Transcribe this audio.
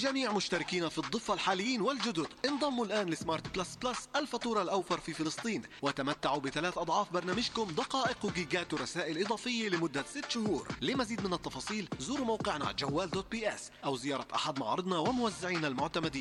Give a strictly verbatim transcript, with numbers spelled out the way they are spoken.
لجميع مشتركين في الضفة الحاليين والجدد، انضموا الآن لسمارت بلس بلس الفاتورة الأوفر في فلسطين، وتمتعوا بثلاث أضعاف برنامجكم دقائق وجيجات ورسائل إضافية لمدة ست شهور. لمزيد من التفاصيل زوروا موقعنا جوال دوت بي اس أو زيارة أحد معارضنا وموزعينا المعتمدين.